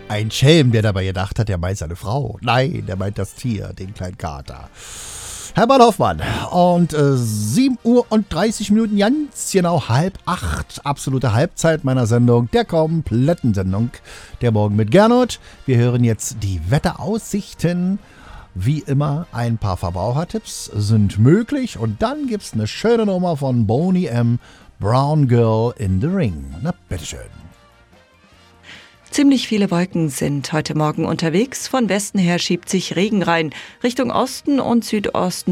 Ein Schelm, der dabei gedacht hat, er meint seine Frau. Nein, der meint das Tier, den kleinen Kater. Hermann Hoffmann. Und 7 Uhr und 30 Minuten, ganz genau 7:30. Absolute Halbzeit meiner Sendung, der kompletten Sendung. Der Morgen mit Gernot. Wir hören jetzt die Wetteraussichten. Wie immer, ein paar Verbrauchertipps sind möglich. Und dann gibt's eine schöne Nummer von Boney M. Brown Girl in the Ring. Na, bitteschön. Ziemlich viele Wolken sind heute Morgen unterwegs. Von Westen her schiebt sich Regen rein. Richtung Osten und Südosten